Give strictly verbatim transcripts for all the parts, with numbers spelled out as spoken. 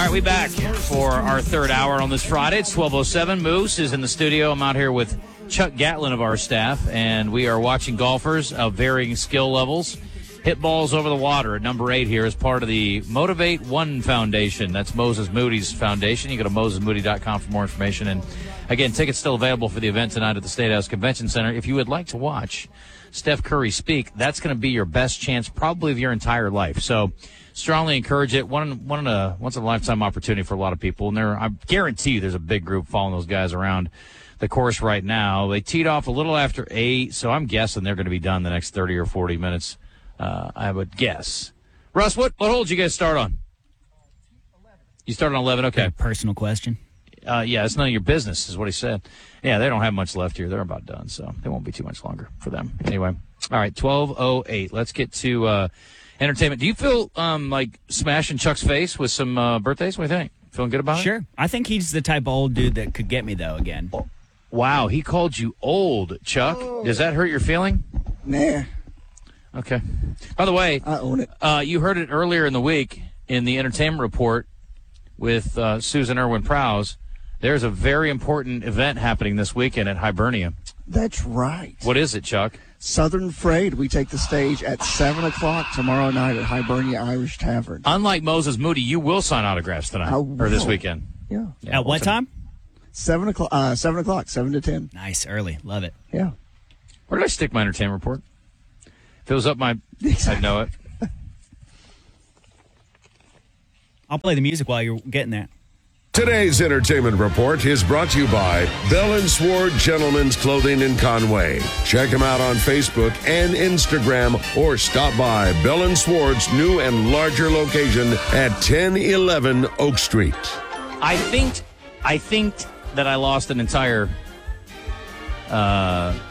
right, we back for our third hour on this Friday. It's twelve oh seven. Moose is in the studio. I'm out here with Chuck Gatlin of our staff, and we are watching golfers of varying skill levels hit balls over the water at number eight here as part of the Motivate One Foundation. That's Moses Moody's foundation. You go to moses moody dot com for more information. And, again, tickets still available for the event tonight at the State House Convention Center. If you would like to watch Steph Curry speak, that's going to be your best chance probably of your entire life. So strongly encourage it. One, one in a once-in-a-lifetime opportunity for a lot of people. And there, I guarantee you there's a big group following those guys around the course right now. They teed off a little after eight, so I'm guessing they're going to be done the next thirty or forty minutes. Uh, I would guess. Russ, what, what hole did you guys start on? You started on eleven, okay. Personal question. Uh, yeah, it's none of your business, is what he said. Yeah, they don't have much left here. They're about done, so it won't be too much longer for them. Anyway, all right, twelve oh eight. Let's get to uh, entertainment. Do you feel um, like smashing Chuck's face with some uh, birthdays? What do you think? Feeling good about it? Sure. I think he's the type of old dude that could get me, though, again. Oh, wow, he called you old, Chuck. Oh. Does that hurt your feeling? Nah. Okay. By the way, I own it. Uh, you heard it earlier in the week in the entertainment report with uh, Susan Irwin-Prowse. There's a very important event happening this weekend at Hibernia. That's right. What is it, Chuck? Southern Frayed. We take the stage at seven o'clock tomorrow night at Hibernia Irish Tavern. Unlike Moses Moody, you will sign autographs tonight or this weekend. Yeah. yeah At what time? Seven o'clock. Uh, seven o'clock. Seven to ten. Nice, early. Love it. Yeah. Where did I stick my entertainment report? If it was up my, I'd know it. I'll play the music while you're getting that. Today's entertainment report is brought to you by Bell and Sword Gentlemen's Clothing in Conway. Check them out on Facebook and Instagram, or stop by Bell and Sword's new and larger location at ten eleven Oak Street. I think, I think that I lost an entire uh,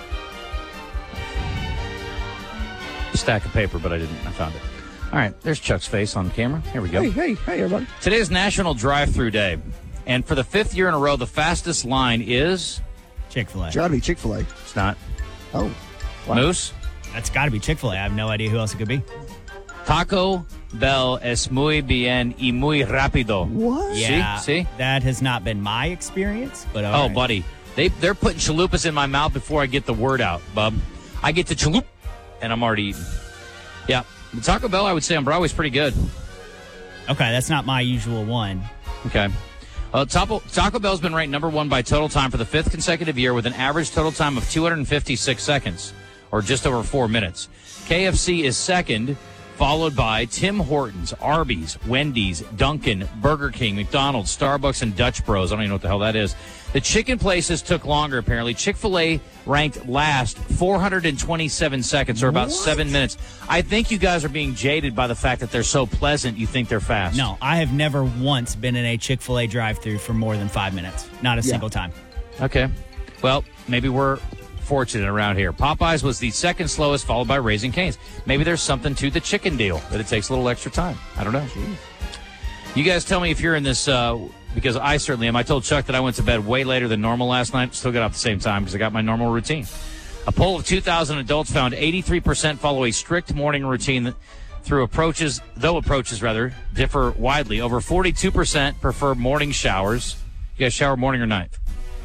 stack of paper, but I didn't. I found it. All right, there's Chuck's face on camera. Here we go. Hey, hey, hey, everybody. Today is National Drive-Thru Day, and for the fifth year in a row, the fastest line is Chick-fil-A. It's got to be Chick-fil-A. It's not. Oh, wow. Moose. That's got to be Chick-fil-A. I have no idea who else it could be. Taco Bell es muy bien y muy rápido. What? Yeah, see, see, that has not been my experience. But oh, right. buddy, they they're putting chalupas in my mouth before I get the word out, bub. I get the chalup, and I'm already eating. Yeah. The Taco Bell, I would say, on Broadway is pretty good. Okay, that's not my usual one. Okay. Uh, Taco, Taco Bell's been ranked number one by total time for the fifth consecutive year with an average total time of two hundred fifty-six seconds, or just over four minutes. K F C is second, followed by Tim Hortons, Arby's, Wendy's, Dunkin', Burger King, McDonald's, Starbucks, and Dutch Bros. I don't even know what the hell that is. The chicken places took longer, apparently. Chick-fil-A ranked last, four hundred twenty-seven seconds, or about what? seven minutes. I think you guys are being jaded by the fact that they're so pleasant, you think they're fast. No, I have never once been in a Chick-fil-A drive-thru for more than five minutes. Not a Yeah. single time. Okay. Well, maybe we're fortunate around here. Popeyes was the second slowest, followed by Raising Cane's. Maybe there's something to the chicken deal, that it takes a little extra time. I don't know. Jeez. You guys tell me if you're in this, uh, because I certainly am. I told Chuck that I went to bed way later than normal last night. Still got up at the same time because I got my normal routine. A poll of two thousand adults found eighty-three percent follow a strict morning routine that through approaches, though approaches, rather, differ widely. Over forty-two percent prefer morning showers. You guys shower morning or night?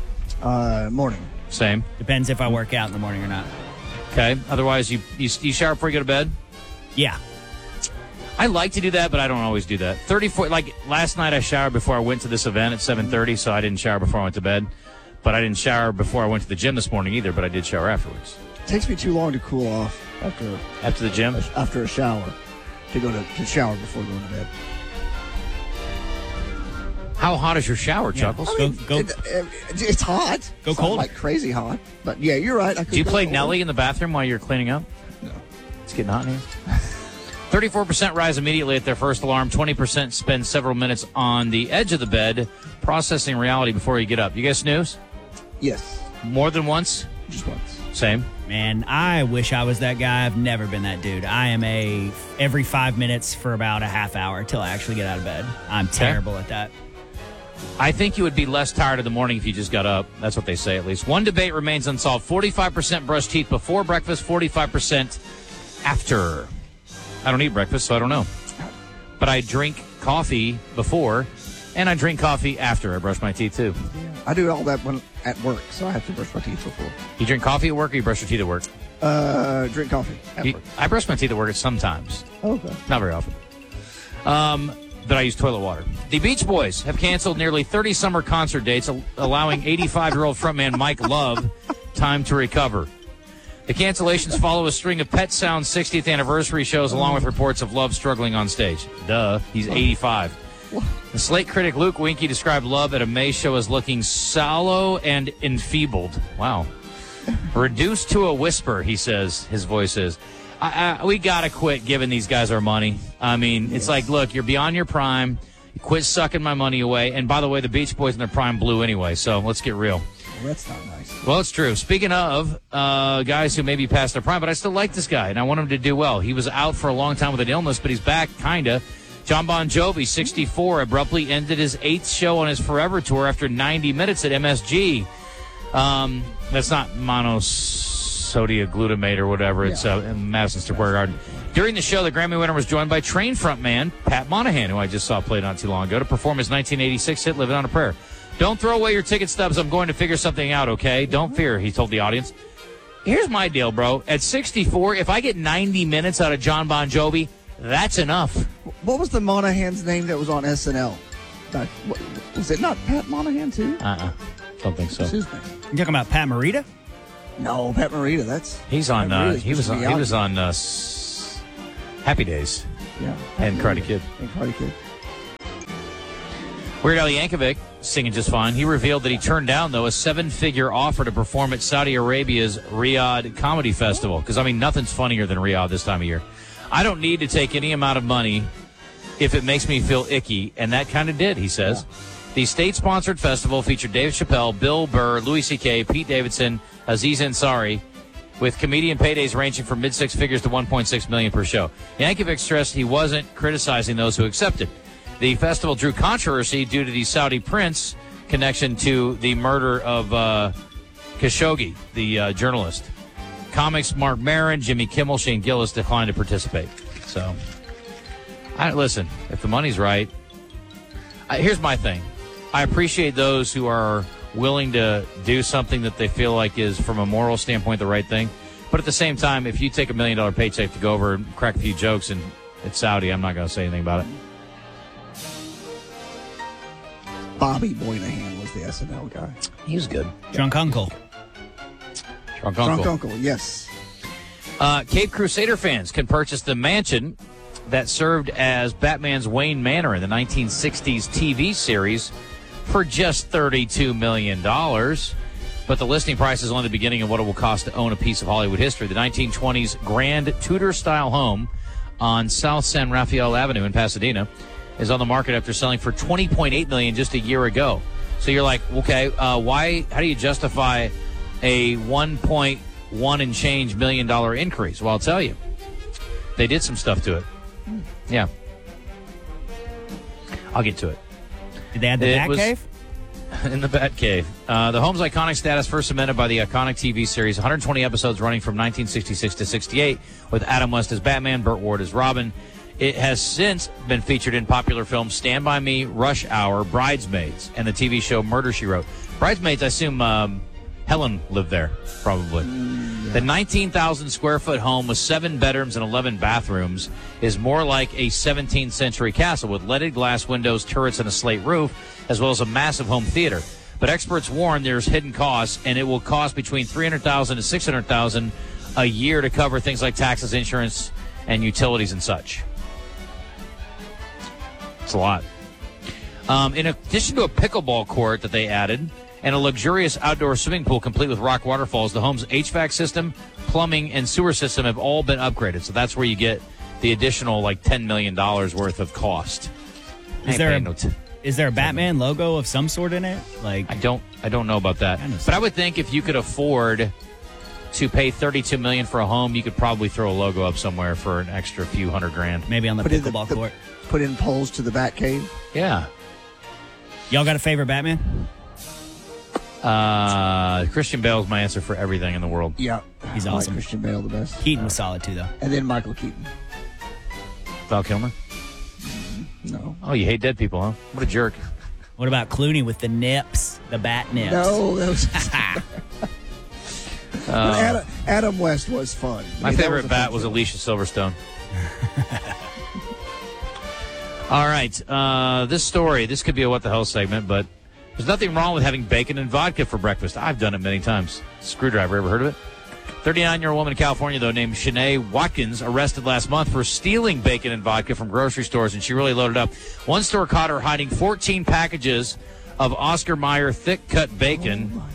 Uh, morning. Same. Depends if I work out in the morning or not. Okay. Otherwise, you, you you shower before you go to bed? Yeah. I like to do that, but I don't always do that. thirty-four, like last night I showered before I went to this event at seven thirty, so I didn't shower before I went to bed. But I didn't shower before I went to the gym this morning either, but I did shower afterwards. It takes me too long to cool off after After the gym? after a shower to go to, to shower before going to bed. How hot is your shower, Chuckles? I mean, Go- go- it- it- it's hot. Go It's not cold. like crazy hot. But yeah, you're right. I could Do you go play cold. Nelly in the bathroom while you're cleaning up? No. It's getting hot in here. thirty-four percent rise immediately at their first alarm. twenty percent spend several minutes on the edge of the bed processing reality before you get up. You guys snooze? Yes, More than once? just once. Same. Man, I wish I was that guy. I've never been that dude. I am a every five minutes for about a half hour till I actually get out of bed. I'm terrible at that. I think you would be less tired in the morning if you just got up. That's what they say, at least. One debate remains unsolved. forty-five percent brush teeth before breakfast, forty-five percent after. I don't eat breakfast, so I don't know. But I drink coffee before, and I drink coffee after I brush my teeth, too. I do all that when at work, so I have to brush my teeth before. You drink coffee at work or you brush your teeth at work? Uh, drink coffee at You, work. I brush my teeth at work sometimes. Okay. Not very often. Um, but I use toilet water. The Beach Boys have canceled nearly thirty summer concert dates, al- allowing eighty-five-year-old frontman Mike Love time to recover. The cancellations follow a string of Pet Sound's sixtieth anniversary shows, along with reports of Love struggling on stage. Duh, he's eighty-five. The Slate critic Luke Winkie described Love at a May show as looking sallow and enfeebled. Wow. Reduced to a whisper, he says, his voice is. I, I, we got to quit giving these guys our money. I mean, yes. It's like, look, you're beyond your prime. Quit sucking my money away. And by the way, the Beach Boys in their prime blew anyway, so let's get real. Well, that's not nice. Well, it's true. Speaking of uh, guys who may be past their prime, but I still like this guy, and I want him to do well. He was out for a long time with an illness, but he's back, kind of. John Bon Jovi, sixty-four, abruptly ended his eighth show on his Forever Tour after ninety minutes at M S G. Um, that's not monosodium glutamate or whatever. It's uh, in Madison Square Garden. During the show, the Grammy winner was joined by Train frontman Pat Monahan, who I just saw play not too long ago, to perform his nineteen eighty-six hit Living on a Prayer. Don't throw away your ticket stubs. I'm going to figure something out, okay? Don't fear, he told the audience. Here's my deal, bro. At sixty-four, if I get ninety minutes out of John Bon Jovi, that's enough. What was the Monahan's name that was on S N L? That, was it not Pat Monahan, too? Uh-uh. Don't think so. What's his name? You talking about Pat Morita? No, Pat Morita. That's He's on. Pat Uh, Morita's he was supposed on. to He be was out. on uh, s- Happy Days Yeah. and Pat Karate Morita. Kid. And Karate Kid. Weird Al Yankovic, singing just fine. He revealed that he turned down, though, a seven-figure offer to perform at Saudi Arabia's Riyadh Comedy Festival. Because, I mean, nothing's funnier than Riyadh this time of year. I don't need to take any amount of money if it makes me feel icky, and that kind of did, he says. Yeah. The state-sponsored festival featured Dave Chappelle, Bill Burr, Louis C K, Pete Davidson, Aziz Ansari, with comedian paydays ranging from mid-six figures to one point six million dollars per show. Yankovic stressed he wasn't criticizing those who accepted. The festival drew controversy due to the Saudi prince connection to the murder of uh, Khashoggi, the uh, journalist. Comics Mark Maron, Jimmy Kimmel, Shane Gillis declined to participate. So, I, listen, if the money's right, I, here's my thing. I appreciate those who are willing to do something that they feel like is, from a moral standpoint, the right thing. But at the same time, if you take a million dollar paycheck to go over and crack a few jokes and it's Saudi, I'm not going to say anything about it. Bobby Moynihan was the S N L guy. He was good. Drunk Uncle. Drunk Uncle. Drunk Uncle, yes. Uh, Cape Crusader fans can purchase the mansion that served as Batman's Wayne Manor in the nineteen sixties T V series for just thirty-two million dollars. But the listing price is only the beginning of what it will cost to own a piece of Hollywood history. The nineteen twenties grand Tudor-style home on South San Rafael Avenue in Pasadena is on the market after selling for twenty point eight million dollars just a year ago. So you're like, okay, uh, why? How do you justify a one point one and change million dollar increase? Well, I'll tell you. They did some stuff to it. Yeah. I'll get to it. Did they add the It Bat was- Cave? In the Batcave. Uh, the home's iconic status first cemented by the iconic T V series, one hundred twenty episodes running from nineteen sixty-six to sixty-eight, with Adam West as Batman, Burt Ward as Robin. It has since been featured in popular films Stand By Me, Rush Hour, Bridesmaids, and the T V show Murder, She Wrote. Bridesmaids, I assume um, Helen lived there, probably. Mm, yeah. The nineteen thousand square foot home with seven bedrooms and eleven bathrooms is more like a seventeenth century castle with leaded glass windows, turrets, and a slate roof, as well as a massive home theater. But experts warn there's hidden costs, and it will cost between three hundred thousand dollars and six hundred thousand dollars a year to cover things like taxes, insurance, and utilities and such. It's a lot. Um, in addition to a pickleball court that they added and a luxurious outdoor swimming pool complete with rock waterfalls, the home's H V A C system, plumbing, and sewer system have all been upgraded. So that's where you get the additional like ten million dollars worth of cost. Is there, a, no t- is there a Batman logo of some sort in it? Like I don't I don't know about that. I know but I would think if you could afford to pay thirty-two million dollars for a home, you could probably throw a logo up somewhere for an extra few hundred grand. Maybe on the Put in the- pickleball the- court. Put in poles to the Batcave. Yeah. Y'all got a favorite Batman? Uh, Christian Bale's my answer for everything in the world. Yeah. He's I like awesome. Christian Bale the best. Keaton was solid too, though. And then Michael Keaton. Val Kilmer? No. Oh, you hate dead people, huh? What a jerk. What about Clooney with the nips, the bat nips? No, that was. But Adam, Adam West was fun. I My mean, that favorite a bat fun was film. Alicia Silverstone. All right. Uh, this story, this could be a what the hell segment, but there's nothing wrong with having bacon and vodka for breakfast. I've done it many times. Screwdriver, ever heard of it? thirty-nine-year-old woman in California, though, named Shanae Watkins, arrested last month for stealing bacon and vodka from grocery stores, and she really loaded up. One store caught her hiding fourteen packages of Oscar Mayer thick-cut bacon Oh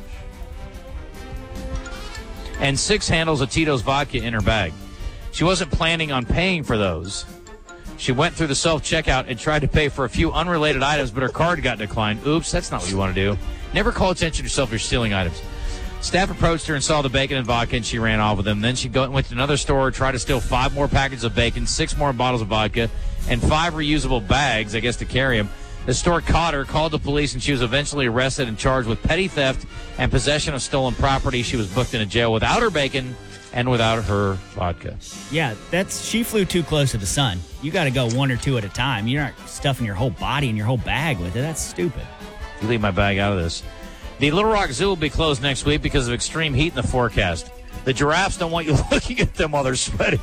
and six handles of Tito's vodka in her bag. She wasn't planning on paying for those. She went through the self-checkout and tried to pay for a few unrelated items, but her card got declined. Oops, that's not what you want to do. Never call attention to yourself if you're stealing items. Staff approached her and saw the bacon and vodka, and she ran off with them. Then she go, went to another store, tried to steal five more packets of bacon, six more bottles of vodka, and five reusable bags, I guess, to carry them. The store caught her, called the police, and she was eventually arrested and charged with petty theft and possession of stolen property. She was booked into jail without her bacon and without her vodka. Yeah, that's she flew too close to the sun. You got to go one or two at a time. You're not stuffing your whole body and your whole bag with it. That's stupid. You leave my bag out of this. The Little Rock Zoo will be closed next week because of extreme heat in the forecast. The giraffes don't want you looking at them while they're sweating.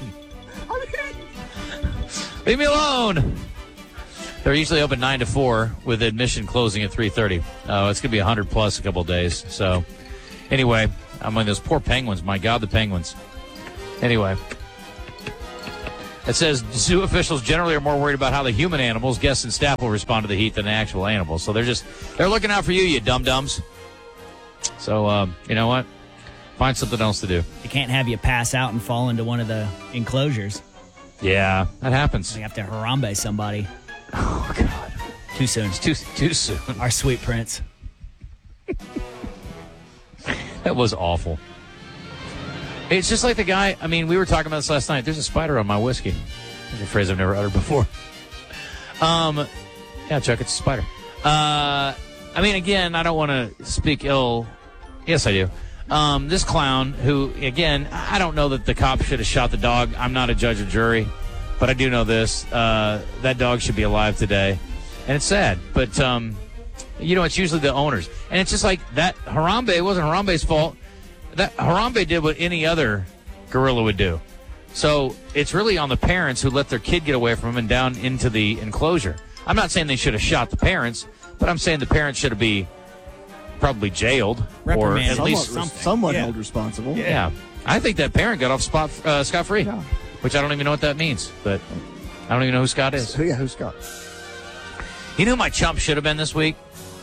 Leave me alone. They're usually open nine to four with admission closing at three thirty. Uh, it's going to be one hundred plus a couple of days. So, anyway, I mean, those poor penguins. My God, the penguins. Anyway. It says zoo officials generally are more worried about how the human animals, guests and staff, will respond to the heat than the actual animals. So they're just, they're looking out for you, you dum-dums. So, um, you know what? Find something else to do. They can't have you pass out and fall into one of the enclosures. Yeah, that happens. They have to Harambe somebody. Oh, God. Too soon. It's too, too soon. Our sweet prince. That was awful. It's just like the guy, I mean, we were talking about this last night. There's a spider on my whiskey. That's a phrase I've never uttered before. Um, yeah, Chuck, it's a spider. Uh, I mean, again, I don't want to speak ill. Yes, I do. Um, this clown who, again, I don't know that the cop should have shot the dog. I'm not a judge or jury, but I do know this. Uh, that dog should be alive today. And it's sad, but, um, you know, it's usually the owners. And it's just like that Harambe, it wasn't Harambe's fault. That Harambe did what any other gorilla would do. So it's really on the parents who let their kid get away from him and down into the enclosure. I'm not saying they should have shot the parents, but I'm saying the parents should have be probably jailed or Reprimanded. at Somewhat, least something. somewhat Yeah. held responsible. yeah. I think that parent got off spot uh, scot free, Yeah. which I don't even know what that means. But I don't even know who Scott is. Who, yeah, who's Scott? You know who my chump should have been this week?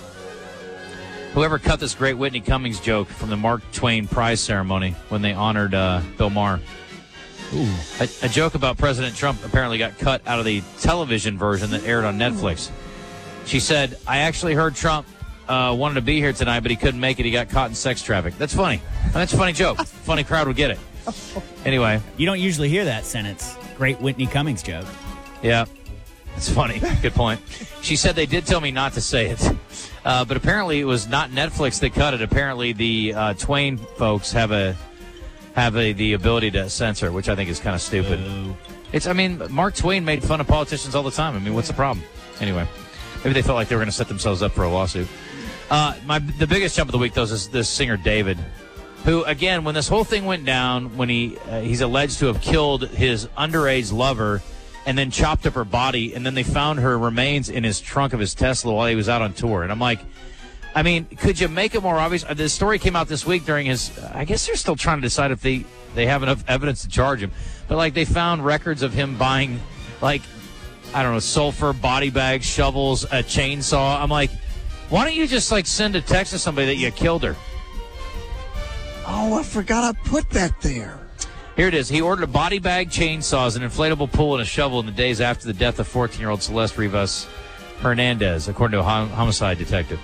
Whoever cut this great Whitney Cummings joke from the Mark Twain Prize ceremony when they honored uh, Bill Maher. Ooh. A, a joke about President Trump apparently got cut out of the television version that aired on Netflix. She said, I actually heard Trump uh, wanted to be here tonight, but he couldn't make it. He got caught in sex trafficking. That's funny. That's a funny joke. Funny crowd would get it. Anyway, You don't usually hear that sentence. Great Whitney Cummings joke. yeah, it's funny. Good point. She said they did tell me not to say it. Uh, but apparently it was not Netflix that cut it. Apparently the uh, Twain folks have a have a, the ability to censor, which I think is kind of stupid. Boo. It's, I mean, Mark Twain made fun of politicians all the time. I mean, what's the problem? Anyway, maybe they felt like they were going to set themselves up for a lawsuit. Uh, my the biggest jump of the week, though, is this singer David, who, again, when this whole thing went down, when he uh, he's alleged to have killed his underage lover and then chopped up her body, and then they found her remains in his trunk of his Tesla while he was out on tour. And I'm like, I mean, could you make it more obvious? Uh, the story came out this week during his, I guess they're still trying to decide if they, they have enough evidence to charge him. But, like, they found records of him buying, like, I don't know, sulfur, body bags, shovels, a chainsaw. I'm like, why don't you just, like, send a text to somebody that you killed her? Oh, I forgot I put that there. Here it is. He ordered a body bag, chainsaws, an inflatable pool, and a shovel in the days after the death of fourteen-year-old Celeste Rivas Hernandez, according to a hom- homicide detective.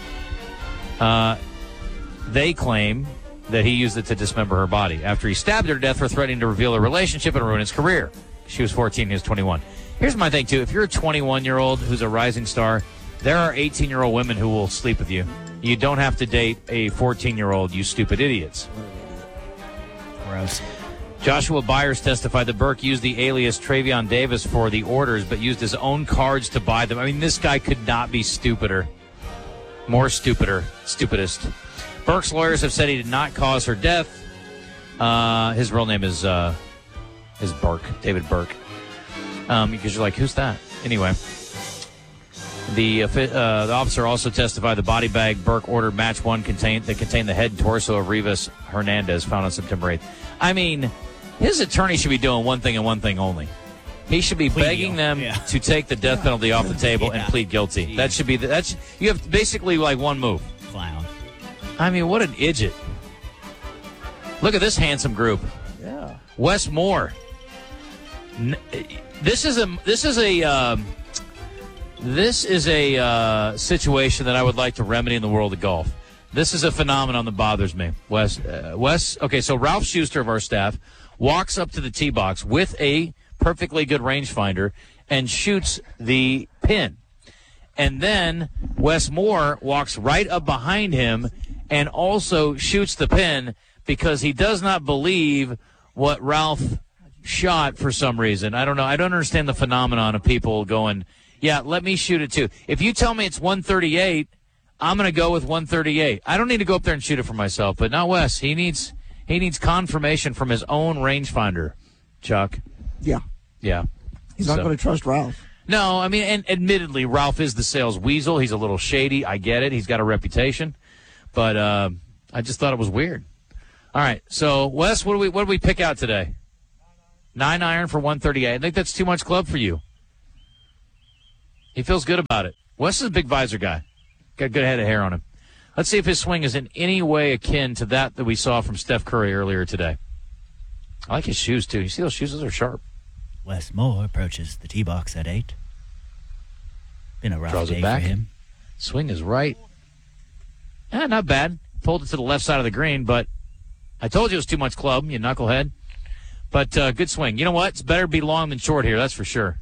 Uh, they claim that he used it to dismember her body after he stabbed her to death for threatening to reveal a relationship and ruin his career. She was fourteen, he was twenty-one. Here's my thing, too. If you're a twenty-one-year-old who's a rising star, there are eighteen-year-old women who will sleep with you. You don't have to date a fourteen-year-old, you stupid idiots. Gross. Joshua Byers testified that Burke used the alias Travion Davis for the orders, but used his own cards to buy them. I mean, this guy could not be stupider. More stupider. Stupidest. Burke's lawyers have said he did not cause her death. Uh, his real name is uh, is Burke, David Burke. Um, because you're like, who's that? Anyway. The, uh, the officer also testified the body bag Burke ordered match one contained that contained the head and torso of Rivas Hernandez, found on September eighth. I mean, his attorney should be doing one thing and one thing only. He should be Plead begging guilt. them Yeah. to take the death penalty off the table Yeah. and plead guilty. Jeez. That should be the, that's you have basically like one move. Clown. I mean, what an idiot! Look at this handsome group. Yeah. Wes Moore. N- This is a this is a um, this is a uh, situation that I would like to remedy in the world of golf. This is a phenomenon that bothers me. Wes, uh, Wes. Okay, so Ralph Schuster of our staff walks up to the tee box with a perfectly good rangefinder and shoots the pin, and then Wes Moore walks right up behind him and also shoots the pin because he does not believe what Ralph shot for some reason. I don't know. I don't understand the phenomenon of people going, yeah, let me shoot it too. If you tell me it's one thirty-eight, I'm going to go with one thirty-eight. I don't need to go up there and shoot it for myself, but not Wes. He needs he needs confirmation from his own rangefinder, Chuck. Yeah. Yeah. He's not So- going to trust Ralph. No, I mean, and admittedly, Ralph is the sales weasel. He's a little shady. I get it. He's got a reputation. But uh, I just thought it was weird. All right, so, Wes, what do we what do we pick out today? Nine iron for one thirty-eight. I think that's too much club for you. He feels good about it. Wes is a big visor guy. Got a good head of hair on him. Let's see if his swing is in any way akin to that that we saw from Steph Curry earlier today. I like his shoes, too. You see those shoes? Those are sharp. Wes Moore approaches the tee box at eight. Been a rough Draws it day back. for him. Swing is right. Eh, not bad. Pulled it to the left side of the green, but I told you it was too much club, you knucklehead. But uh, good swing. You know what? It's better to be long than short here, that's for sure.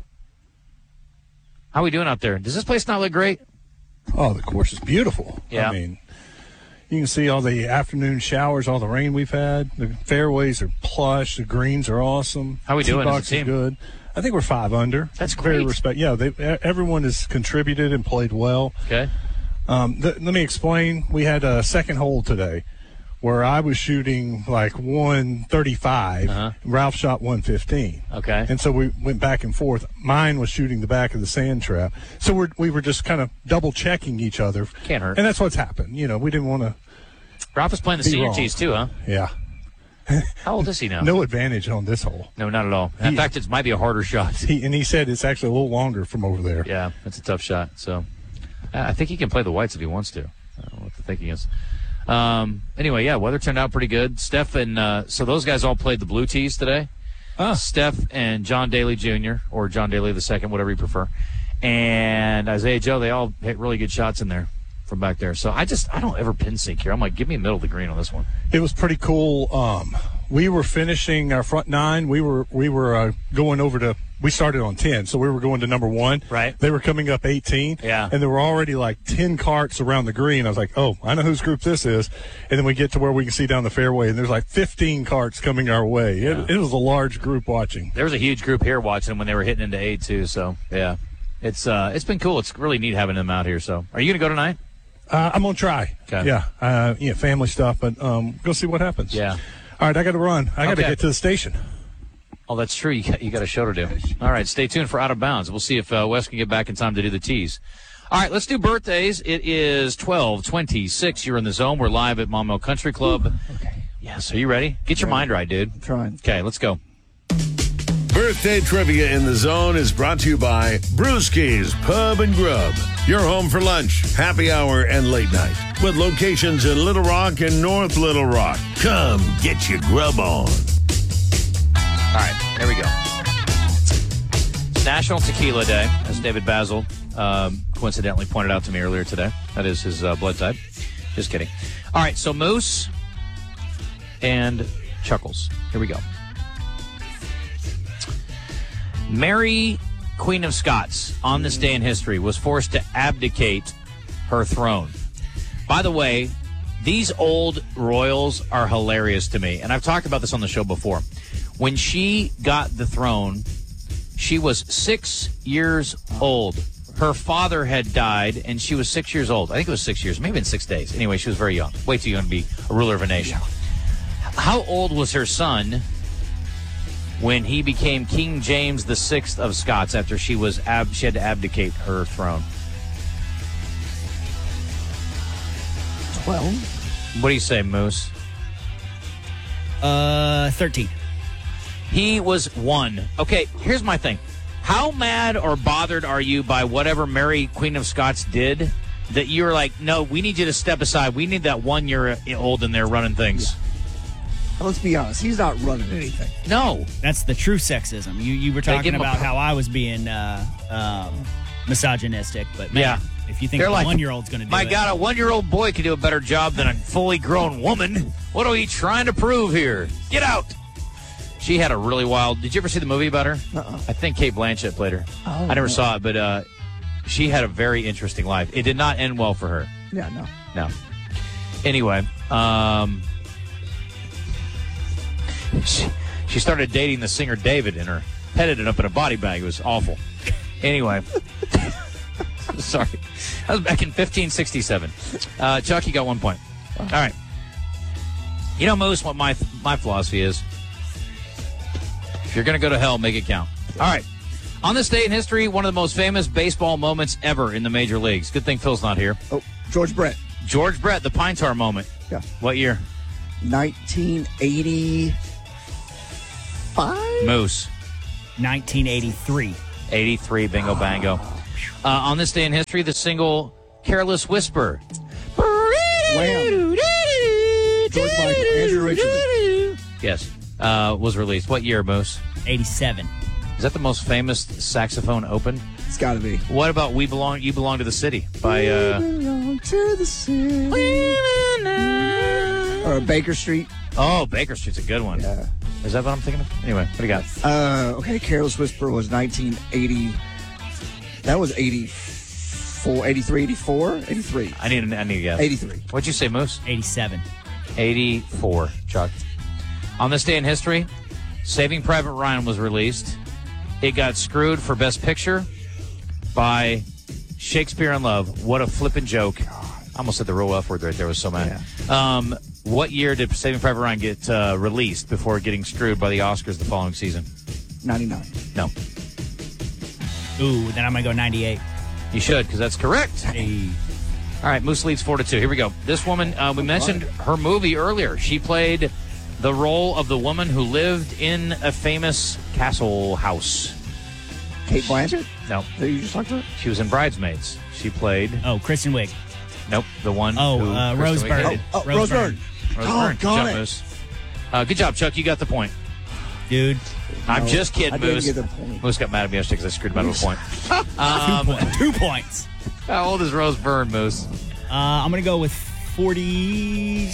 How are we doing out there? Does this place not look great? Oh, the course is beautiful. Yeah. I mean, you can see all the afternoon showers, all the rain we've had. The fairways are plush. The greens are awesome. How we doing as a Tee-box team? is good. I think we're five under. That's Very great. respect. Yeah, they, everyone has contributed and played well. Okay. Um, th- let me explain. We had a second hole today where I was shooting like one thirty-five. Uh-huh. Ralph shot one fifteen. Okay. And so we went back and forth. Mine was shooting the back of the sand trap. So we're, we were just kind of double checking each other. Can't hurt. And that's what's happened. You know, we didn't want to, Ralph is playing the Be senior wrong. tees, too, huh? yeah. How old is he now? No advantage on this hole. No, not at all. In He- fact, it might be a harder shot. He, and he said it's actually a little longer from over there. Yeah, it's a tough shot. So I I think he can play the whites if he wants to. I don't know what the thinking is. Um, anyway, yeah, weather turned out pretty good. Steph and uh, so those guys all played the blue tees today. Ah. Steph and John Daly Junior or John Daly the second, whatever you prefer, and Isaiah Joe. They all hit really good shots in there from back there. So I just I don't ever pin sync here. I'm like, give me a middle of the green on this one. It was pretty cool. Um, we were finishing our front nine. We were we were uh, going over to. We started on ten, so we were going to number one. Right. They were coming up eighteen. Yeah. And there were already like ten carts around the green. I was like, oh, I know whose group this is. And then we get to where we can see down the fairway, and there's like fifteen carts coming our way. Yeah. It, it was a large group watching. There was a huge group here watching them when they were hitting into eight too. So yeah, it's uh it's been cool. It's really neat having them out here. So are you gonna go tonight? Uh, I'm gonna try. Okay. Yeah. Uh, yeah. Family stuff, but um, go see what happens. Yeah. All right. I got to run. I got to Okay. get to the station. Oh, that's true. You got, you got a show to do. All right, stay tuned for Out of Bounds. We'll see if uh, Wes can get back in time to do the tees. All right, let's do birthdays. It is twelve twenty-six. You're in the zone. We're live at Maumelle Country Club. Okay. Yes, are you ready? Get your mind right, dude. I'm trying. Okay, let's go. Birthday Trivia in the Zone is brought to you by Brewski's Pub and Grub. Your home for lunch, happy hour, and late night. With locations in Little Rock and North Little Rock. Come get your grub on. All right, there we go. It's National Tequila Day, as David Basil um, coincidentally pointed out to me earlier today. That is his uh, blood type. Just kidding. All right, so Moose and Chuckles. Here we go. Mary, Queen of Scots, on this day in history, was forced to abdicate her throne. By the way, these old royals are hilarious to me, and I've talked about this on the show before. When she got the throne, she was six years old. Her father had died, and she was six years old. I think it was six years, maybe in six days. Anyway, she was very young. Way too young to be a ruler of a nation. How old was her son when he became King James the Sixth of Scots after she was ab- she had to abdicate her throne? twelve. What do you say, Moose? Uh, thirteen. He was one. Okay, here's my thing. How mad or bothered are you by whatever Mary, Queen of Scots, did that you're like, no, we need you to step aside. We need that one year old in there running things. Yeah. Let's be honest. He's not running anything. No. That's the true sexism. You you were They talking give him a about pro- how I was being uh, um, misogynistic, but man, Yeah. if you think They're a like, one-year-old's going to do My it. God, a one-year-old boy could do a better job than a fully grown woman. What are we trying to prove here? Get out. She had a really wild... Did you ever see the movie about her? Uh-uh. I think Kate Blanchett played her. Oh, I never no. saw it, but uh, she had a very interesting life. It did not end well for her. Yeah, no. No. Anyway, um, she, she started dating the singer David and her headed it up in a body bag. It was awful. Anyway. Sorry. That was back in fifteen sixty-seven. Uh, Chuck, you got one point. All right. You know, Moose, what my my philosophy is? If you're going to go to hell, make it count. All right. On this day in history, one of the most famous baseball moments ever in the major leagues. Good thing Phil's not here. Oh, George Brett. George Brett, the Pine Tar moment. Yeah. What year? nineteen eighty-five? Moose. nineteen eighty-three. eighty-three, bingo bango. Uh, on this day in history, the single Careless Whisper. Wham. George Michael. Andrew Richardson. Yes, uh, was released. What year, Moose? eighty-seven. Is that the most famous saxophone open? It's got to be. What about We Belong, You Belong to the City by, uh, Belong to the city. Or Baker Street. oh, Baker Street's a good one. Yeah. Is that what I'm thinking of? Anyway, what do you got? Uh, okay, Careless Whisper was nineteen eighty. That was eighty-four, eighty-three, eighty-four, eighty-three. I need, I need a guess. eighty-three. What'd you say, Moose? eighty-seven. eighty-four, Chuck. On this day in history, Saving Private Ryan was released. It got screwed for Best Picture by Shakespeare in Love. What a flippin' joke. I almost said the real F word right there. I was so mad. Yeah. Um, what year did Saving Private Ryan get uh, released before getting screwed by the Oscars the following season? ninety-nine. No. Ooh, then I'm going to go ninety-eight. You should, because that's correct. Hey. All right, Moose leads four to two. Here we go. This woman, uh, we mentioned her movie earlier. She played the role of the woman who lived in a famous castle house. Kate Blanchett? No, That you just talked about? she was in Bridesmaids. She played, Oh, Kristen Wiig. nope, the one Oh, who uh, Kristen Rose Wiig Byrne. hated. Oh, Rose Rose Byrne. Byrne. Rose Oh, Byrne. Good got job, it. Moose. Uh, good job, Chuck. You got the point. Dude, I'm No, just kidding, I didn't Moose. get the point. Moose got mad at me yesterday because I screwed him out of a point. Um, two, point, two points. how old is Rose Byrne, Moose? Uh, I'm going to go with forty-eight.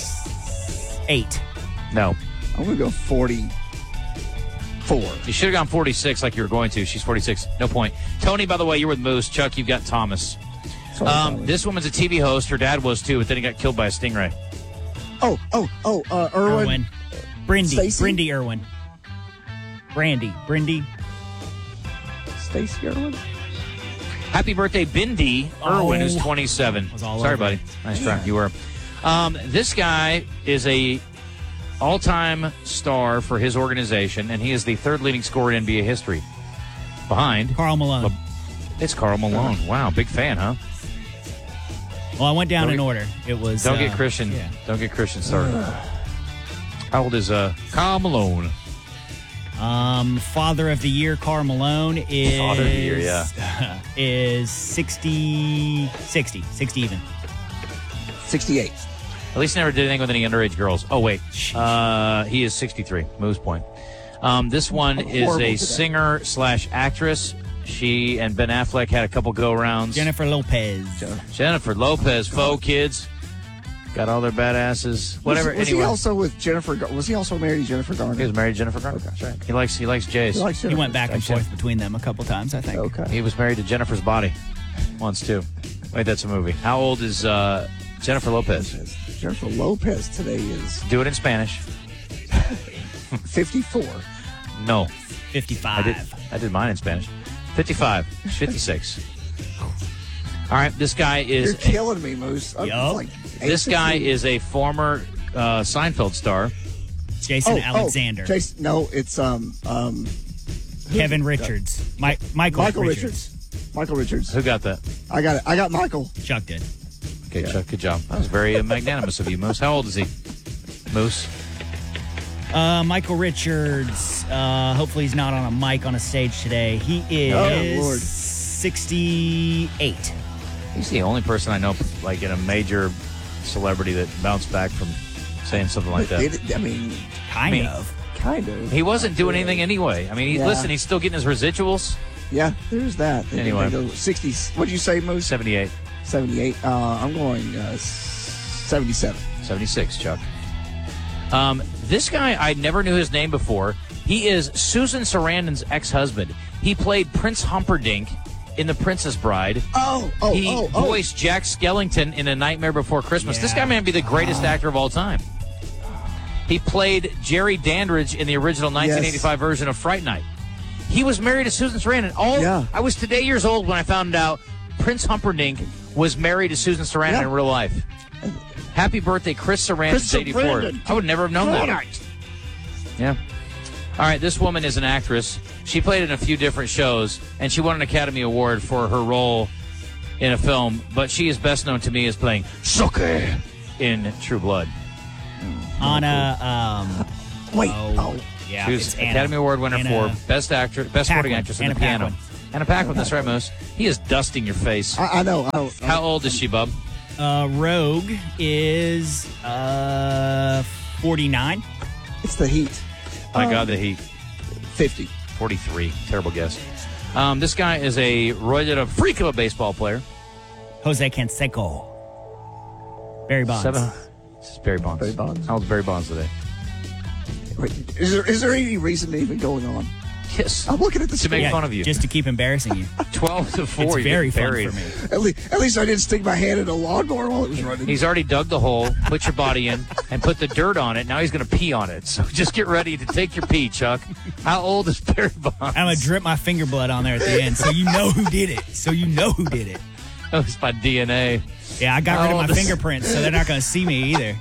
No. I'm going to go forty-four. You should have gone forty-six like you were going to. She's forty-six. No point. Tony, by the way, you're with Moose. Chuck, you've got Thomas. Sorry, Um, Thomas. this woman's a T V host. Her dad was too, but then he got killed by a stingray. Oh, oh, oh, uh, Irwin. Irwin. Brindy. Stacey? Brindy Irwin. Brandy. Brindy. Stacey Irwin? Happy birthday, Bindi Irwin, who's Oh. twenty-seven. Was all Sorry, over buddy. it. Nice try. You were. Um, this guy is a all-time star for his organization, and he is the third leading scorer in N B A history. Behind, Carl Malone. it's Karl Malone. Wow, big fan, huh? Well, I went down Don't in get- order. It was. Don't uh, get Christian. Yeah. Don't get Christian started. How old is uh, Karl Malone? Um, Father of the Year, Carl Malone is. Father of the Year, yeah. Is sixty, sixty, sixty even. sixty-eight. At least he never did anything with any underage girls. Oh, wait. Uh, he is sixty-three. Moose point. Um, this one I'm is horrible a today. singer slash actress. She and Ben Affleck had a couple go-rounds. Jennifer Lopez. Jennifer Lopez, faux kids. Got all their badasses. Whatever. Was, was anyway. he also with Jennifer? Gar- Was he also married to Jennifer Garner? He was married to Jennifer Garner. That's right. He likes, he likes Jays. He likes He Jennifer. went back and Gotcha. forth between them a couple times, I think. Okay. He was married to Jennifer's Body once, too. Wait, that's a movie. How old is uh, Jennifer Lopez? Jennifer Lopez today is Do it in Spanish. fifty-four. No. fifty-five. I did, I did mine in Spanish. fifty-five. fifty-six. All right, this guy is... You're killing me, Moose. I'm Yup. like This guy is a former uh, Seinfeld star. Jason oh, Alexander. Oh, Jason, no, it's um um Kevin Richards. Mi- Michael, Michael Richards. Richards. Michael Richards. Who got that? I got it. I got Michael. Chuck did. Okay, Chuck, good job. That was very uh, magnanimous of you, Moose. How old is he? Moose? Uh, Michael Richards. Uh, hopefully he's not on a mic on a stage today. He is Oh, Lord. sixty-eight. He's the only person I know, like, in a major celebrity that bounced back from saying something like that. It, I mean, Kind I mean- of. kind of. He wasn't doing anything anyway. I mean, he, Yeah. listen, he's still getting his residuals. Yeah, there's that. They- Anyway. they go sixty. What'd you say, Moose? seventy-eight. seventy-eight. Uh, I'm going uh, seventy-seven. seventy-six, Chuck. Um, this guy, I never knew his name before. He is Susan Sarandon's ex-husband. He played Prince Humperdinck in The Princess Bride. Oh, oh, He oh, oh. voiced Jack Skellington in A Nightmare Before Christmas. This Yeah. guy may be the greatest actor of all time. He played Jerry Dandridge in the original nineteen eighty-five version of Fright Night. He was married to Susan Sarandon. All Yeah. I was today years old when I found out Prince Humperdinck was married to Susan Sarandon Yeah. in real life. Happy birthday, Chris Sarandon, Chris eighty-four. Sarandon. I would never have known that. Yeah. All right, this woman is an actress. She played in a few different shows, and she won an Academy Award for her role in a film, but she is best known to me as playing Suki in True Blood. Anna, um, Wait. oh, Oh, yeah. She was it's Anna. Academy Award winner Anna for Best Actor, Best Supporting Paquin. Actress in Anna the Piano. Paquin. Anna Paquin, that's right, Moose. He is dusting your face. I, I know. I know. How old is she, bub? Uh, Rogue is uh forty-nine. It's the heat. My God, the Heat. fifty. forty-three. Terrible guess. Um, this guy is a roided up freak of a baseball player. Jose Canseco. Barry Bonds. Seven. This is Barry Bonds. Barry Bonds. How old's Barry Bonds today? Wait, is there is there any reason even going on? Yes. I'm looking at the To make score. fun of you. Just to keep embarrassing you. twelve to four. It's you very get fun buried. for me. At least, at least I didn't stick my hand in a lawnmower while it was running. He's already dug the hole, put your body in, and put the dirt on it. Now he's going to pee on it. So just get ready to take your pee, Chuck. How old is Barry Bonds? I'm gonna drip my finger blood on there at the end, so you know who did it. So you know who did it. That was my D N A. Yeah, I got How rid of old my is- fingerprints, so they're not gonna see me either.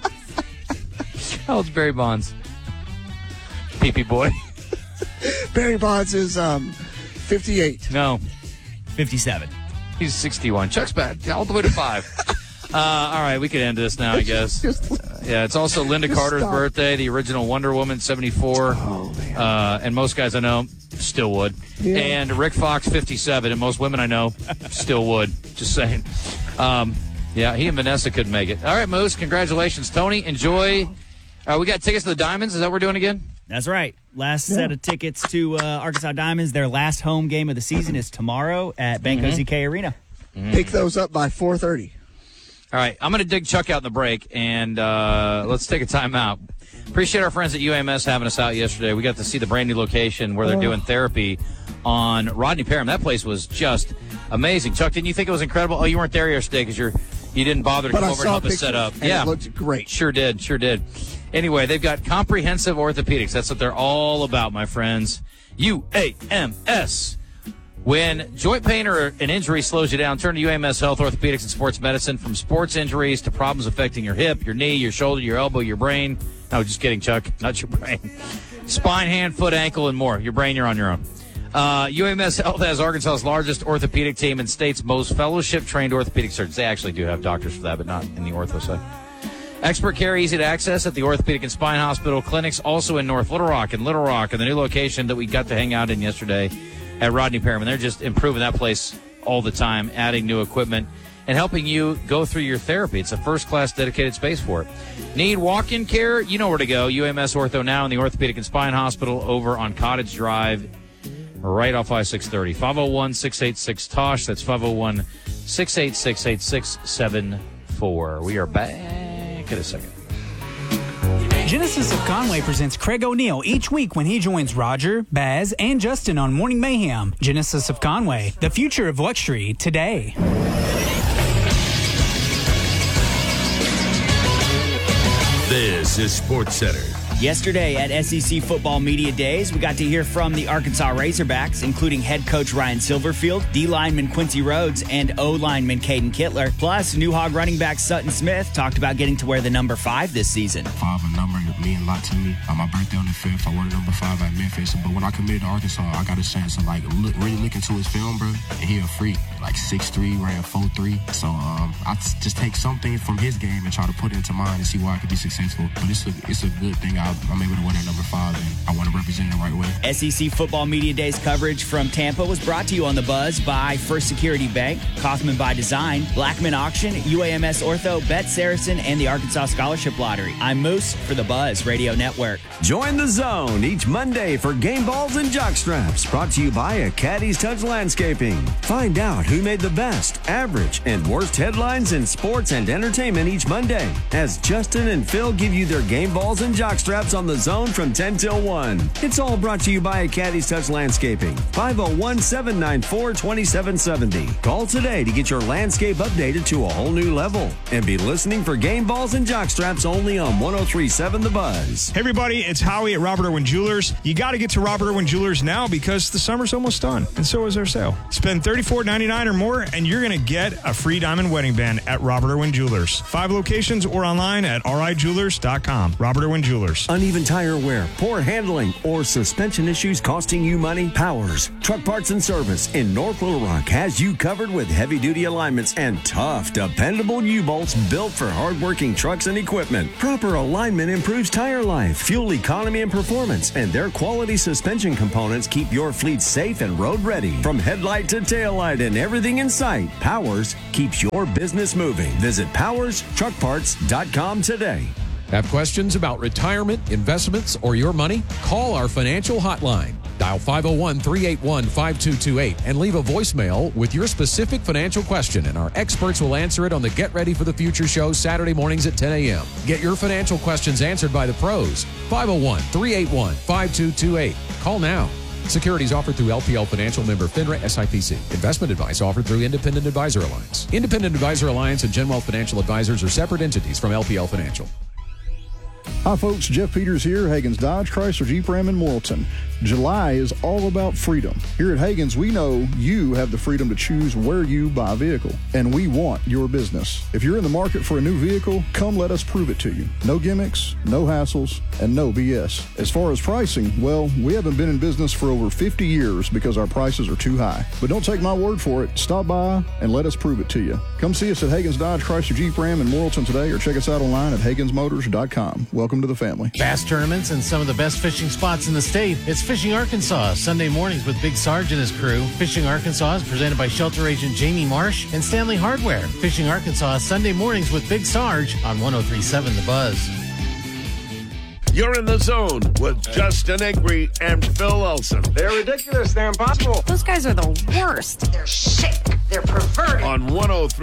How old's Barry Bonds? Pee-pee boy. Barry Bonds is um, fifty-eight. No, fifty-seven. he's sixty-one. Chuck's back all the way to five. Uh, all right, we could end this now, I guess. Just- Yeah, it's also Linda Just Carter's stop. birthday, the original Wonder Woman, seventy-four. Oh, man. Uh, and most guys I know still would. Yeah. And Rick Fox, fifty-seven. And most women I know still would. Just saying. Um, yeah, he and Vanessa couldn't make it. All right, Moose, congratulations. Tony, enjoy. Uh, we got tickets to the Diamonds. Is that what we're doing again? That's right. Last set of tickets to uh, Arkansas Diamonds. Their last home game of the season is tomorrow at Bank O Z K Arena. Pick those up by four thirty. All right, I'm going to dig Chuck out in the break, and uh, let's take a time out. Appreciate our friends at U A M S having us out yesterday. We got to see the brand new location where they're doing therapy on Rodney Parham. That place was just amazing. Chuck, didn't you think it was incredible? Oh, you weren't there yesterday because you're you didn't bother to But come I over and saw help us pictures, set up. and Yeah, it looked great. Sure did, sure did. Anyway, they've got comprehensive orthopedics. That's what they're all about, my friends. U A M S. When joint pain or an injury slows you down, turn to U A M S Health Orthopedics and Sports Medicine. From sports injuries to problems affecting your hip, your knee, your shoulder, your elbow, your brain. No, just kidding, Chuck. Not your brain. Spine, hand, foot, ankle, and more. Your brain, you're on your own. Uh, U A M S Health has Arkansas's largest orthopedic team and state's most fellowship-trained orthopedic surgeons. They actually do have doctors for that, but not in the ortho side. Expert care, easy to access at the Orthopedic and Spine Hospital clinics, also in North Little Rock and Little Rock, and the new location that we got to hang out in yesterday at Rodney Parham. And they're just improving that place all the time, adding new equipment and helping you go through your therapy. It's a first-class dedicated space for it. Need walk-in care? You know where to go. U A M S Ortho now in the Orthopedic and Spine Hospital over on Cottage Drive, right off I six thirty. five oh one, six eight six, T O S H. That's five oh one, six eight six, eight six seven four. We are back in a second. Genesis of Conway presents Craig O'Neill each week when he joins Roger, Baz, and Justin on Morning Mayhem. Genesis of Conway, the future of luxury today. This is SportsCenter. Yesterday at S E C Football Media Days, we got to hear from the Arkansas Razorbacks, including head coach Ryan Silverfield, D lineman Quincy Rhodes, and O lineman Caden Kittler. Plus, New Hog running back Sutton Smith talked about getting to wear the number five this season. Five a number that mean a lot to me. On my birthday on the fifth, I wore number five at Memphis. But when I committed to Arkansas, I got a chance to like look, really look into his film, bro. And he a freak, like six three, ran four three. So um, I t- just take something from his game and try to put it into mine and see why I could be successful. But it's a it's a good thing. I, I'm able to wear that number five, and I want to represent it the right way. S E C Football Media Days coverage from Tampa was brought to you on The Buzz by First Security Bank, Kaufman by Design, Blackman Auction, U A M S Ortho, Bet Saracen, and the Arkansas Scholarship Lottery. I'm Moose for The Buzz Radio Network. Join the zone each Monday for game balls and jockstraps, brought to you by a Caddy's Touch Landscaping. Find out who made the best, average, and worst headlines in sports and entertainment each Monday, as Justin and Phil give you their game balls and jockstraps on the zone from ten till one. It's all brought to you by a Caddy's Touch Landscaping. five oh one, seven nine four, two seven seven oh. Call today to get your landscape updated to a whole new level. And be listening for game balls and jockstraps only on one oh three point seven The Buzz. Hey everybody, it's Howie at Robert Irwin Jewelers. You got to get to Robert Irwin Jewelers now because the summer's almost done, and so is our sale. Spend thirty-four ninety-nine or more, and you're going to get a free diamond wedding band at Robert Irwin Jewelers. Five locations or online at r i jewelers dot com. Robert Irwin Jewelers. Uneven tire wear, poor handling, or suspension issues costing you money? Powers Truck Parts and Service in North Little Rock has you covered with heavy-duty alignments and tough, dependable U-bolts built for hard-working trucks and equipment. Proper alignment improves tire life, fuel economy, and performance, and their quality suspension components keep your fleet safe and road-ready. From headlight to taillight and everything in sight, Powers keeps your business moving. Visit powers truck parts dot com today. Have questions about retirement, investments, or your money? Call our financial hotline. Dial five oh one, three eight one, five two two eight and leave a voicemail with your specific financial question, and our experts will answer it on the Get Ready for the Future show Saturday mornings at ten a.m. Get your financial questions answered by the pros. five oh one, three eight one, five two two eight. Call now. Securities offered through L P L Financial, member FINRA S I P C. Investment advice offered through Independent Advisor Alliance. Independent Advisor Alliance and Genwealth Financial Advisors are separate entities from L P L Financial. Hi folks, Jeff Peters here, Hagen's Dodge, Chrysler, Jeep Ram in Morrilton. July is all about freedom. Here at Hagen's, we know you have the freedom to choose where you buy a vehicle, and we want your business. If you're in the market for a new vehicle, come let us prove it to you. No gimmicks, no hassles, and no B S. As far as pricing, well, we haven't been in business for over fifty years because our prices are too high. But don't take my word for it. Stop by and let us prove it to you. Come see us at Hagen's Dodge, Chrysler, Jeep Ram in Morrilton today, or check us out online at Hagens Motors dot com. Welcome to the family. Bass tournaments and some of the best fishing spots in the state. It's Fishing Arkansas, Sunday mornings with Big Sarge and his crew. Fishing Arkansas is presented by Shelter Agent Jamie Marsh and Stanley Hardware. Fishing Arkansas, Sunday mornings with Big Sarge on one oh three point seven The Buzz. You're in the zone with Justin Acree and Phil Elson. They're ridiculous. They're impossible. Those guys are the worst. They're sick. They're perverted. On one oh three